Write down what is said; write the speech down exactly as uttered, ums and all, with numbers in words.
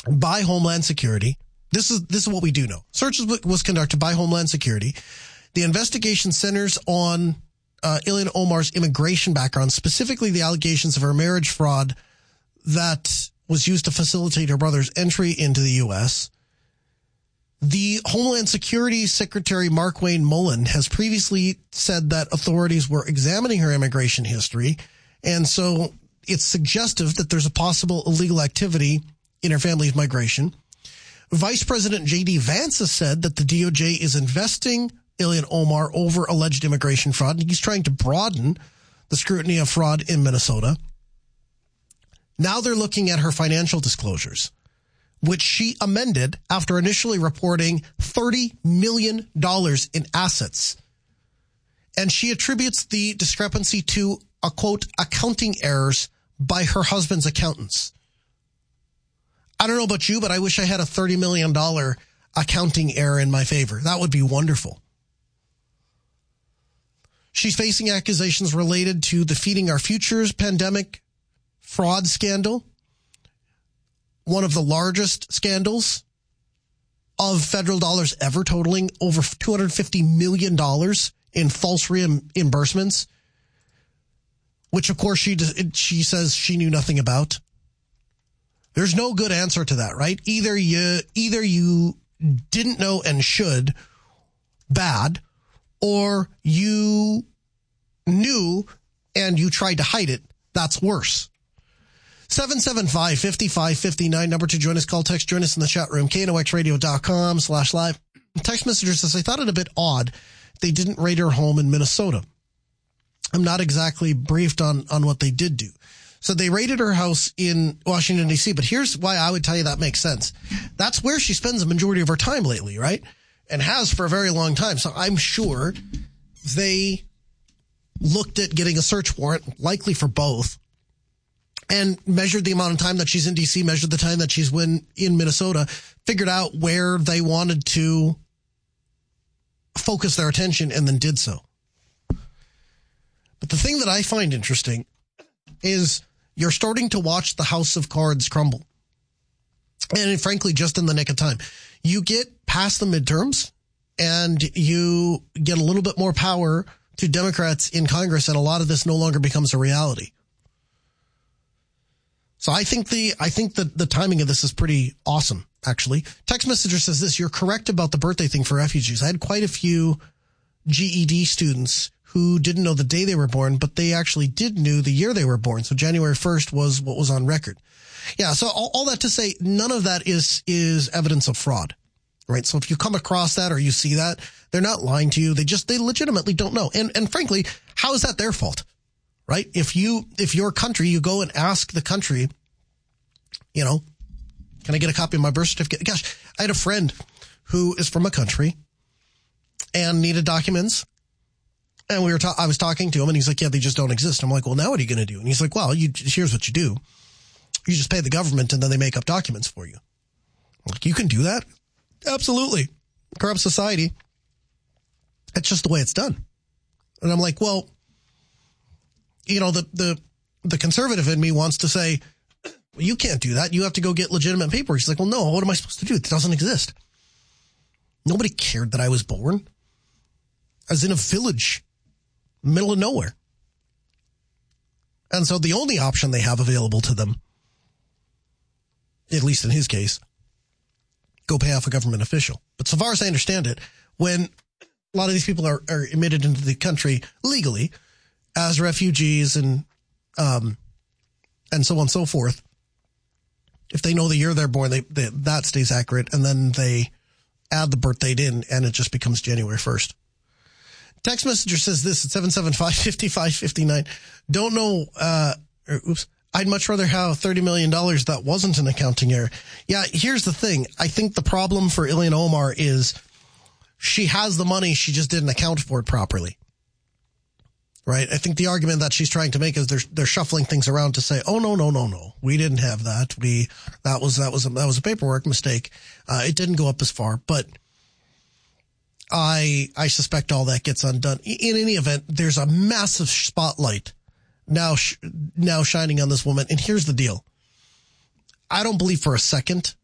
by Homeland Security. This is this is what we do know. Search was conducted by Homeland Security. The investigation centers on uh, Ilhan Omar's immigration background, specifically the allegations of her marriage fraud that was used to facilitate her brother's entry into the U S. The Homeland Security Secretary Markwayne Mullin has previously said that authorities were examining her immigration history, and so it's suggestive that there's a possible illegal activity in her family's migration. Vice President J D Vance has said that the D O J is investing Ilhan Omar over alleged immigration fraud, and he's trying to broaden the scrutiny of fraud in Minnesota. Now they're looking at her financial disclosures, which she amended after initially reporting thirty million dollars in assets. And she attributes the discrepancy to, a quote, accounting errors by her husband's accountants. I don't know about you, but I wish I had a thirty million dollars accounting error in my favor. That would be wonderful. She's facing accusations related to the Feeding Our Futures pandemic fraud scandal, one of the largest scandals of federal dollars ever, totaling over two hundred fifty million dollars in false reimbursements, which, of course, she she says she knew nothing about. There's no good answer to that, right? Either you either you didn't know and should, bad, or you knew and you tried to hide it. That's worse. seven seven five, five five five nine, number to join us, call, text, join us in the chat room, K N O X radio dot com slash live. Text messenger says, I thought it a bit odd they didn't raid her home in Minnesota. I'm not exactly briefed on, on what they did do. So they raided her house in Washington, D C, but here's why I would tell you that makes sense. That's where she spends the majority of her time lately, right? And has for a very long time. So I'm sure they looked at getting a search warrant, likely for both, and measured the amount of time that she's in D C, measured the time that she's in, in Minnesota, figured out where they wanted to focus their attention, and then did so. But the thing that I find interesting is you're starting to watch the house of cards crumble. And frankly, just in the nick of time. You get past the midterms and you get a little bit more power to Democrats in Congress, and a lot of this no longer becomes a reality. So I think the I think that the timing of this is pretty awesome, actually. Text messenger says this, you're correct about the birthday thing for refugees. I had quite a few G E D students who didn't know the day they were born, but they actually did know the year they were born. So January first was what was on record. Yeah, so all, all that to say, none of that is is evidence of fraud, right? So if you come across that or you see that, they're not lying to you. They just, they legitimately don't know. And and frankly, how is that their fault, right? If you, if your country, you go and ask the country, you know, can I get a copy of my birth certificate? Gosh, I had a friend who is from a country and needed documents. And we were, ta- I was talking to him and he's like, yeah, they just don't exist. I'm like, well, now what are you going to do? And he's like, well, you, here's what you do. You just pay the government and then they make up documents for you. I'm like, you can do that? Absolutely. Corrupt society. That's just the way it's done. And I'm like, well, you know, the, the, the conservative in me wants to say, well, you can't do that. You have to go get legitimate paperwork. He's like, well, no, what am I supposed to do? It doesn't exist. Nobody cared that I was born. I was in a village, middle of nowhere. And so the only option they have available to them, at least in his case, go pay off a government official. But so far as I understand it, when a lot of these people are, are admitted into the country legally as refugees and um, and so on and so forth, if they know the year they're born, they, they that stays accurate, and then they add the birth date in, and it just becomes January first. Text messenger says this at seven seven five, five five five nine. Don't know, uh, or, oops, I'd much rather have thirty million dollars that wasn't an accounting error. Yeah, here's the thing. I think the problem for Ilhan Omar is she has the money, she just didn't account for it properly. Right? I think the argument that she's trying to make is they're, they're shuffling things around to say, oh, no, no, no, no. We didn't have that. We, that was, that was, a, that was a paperwork mistake. Uh, it didn't go up as far, but I, I suspect all that gets undone. In any event, there's a massive spotlight now, sh- now shining on this woman. And here's the deal. I don't believe for a second